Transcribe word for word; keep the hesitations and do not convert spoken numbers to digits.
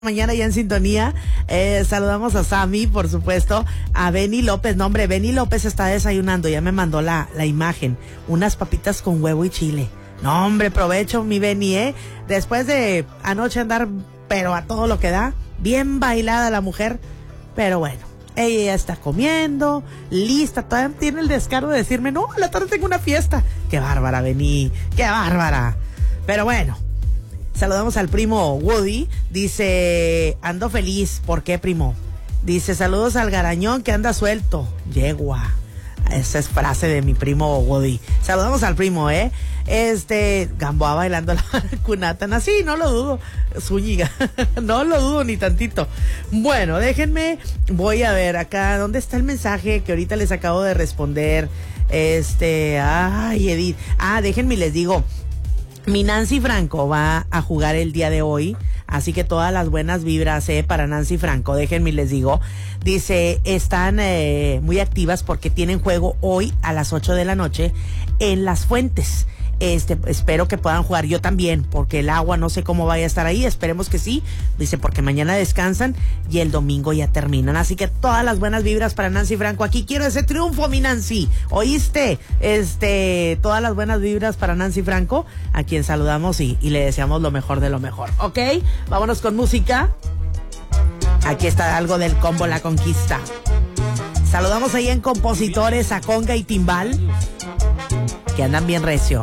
Mañana ya en sintonía, eh, saludamos a Sammy, por supuesto, a Benny López. No, hombre, Benny López está desayunando, ya me mandó la, la imagen, unas papitas con huevo y chile. No, hombre, provecho, mi Benny, ¿eh? Después de anoche andar, pero a todo lo que da, bien bailada la mujer, pero bueno, ella ya está comiendo, lista, todavía tiene el descaro de decirme, no, a la tarde tengo una fiesta. Qué bárbara, Benny, qué bárbara. Pero bueno. Saludamos al primo Woody, dice, ando feliz, ¿por qué, primo? Dice, saludos al garañón que anda suelto, yegua. Esa es frase de mi primo Woody. Saludamos al primo, ¿eh? Este, Gamboa bailando la cunatana, sí, no lo dudo, Zúñiga, no lo dudo ni tantito. Bueno, déjenme, voy a ver acá, ¿dónde está el mensaje que ahorita les acabo de responder? Este, ay, Edith, ah, déjenme y les digo, mi Nancy Franco va a jugar el día de hoy, así que todas las buenas vibras eh, para Nancy Franco, déjenme y les digo. Dice, están eh, muy activas porque tienen juego hoy a las ocho de la noche en Las Fuentes. Este, espero que puedan jugar, yo también, porque el agua no sé cómo vaya a estar ahí, esperemos que sí, dice, porque mañana descansan y el domingo ya terminan, así que todas las buenas vibras para Nancy Franco, aquí quiero ese triunfo, mi Nancy, ¿oíste? Este, todas las buenas vibras para Nancy Franco, a quien saludamos y, y le deseamos lo mejor de lo mejor, ¿ok? Vámonos con música, aquí está algo del combo La Conquista, saludamos ahí en compositores a conga y timbal, que andan bien recio.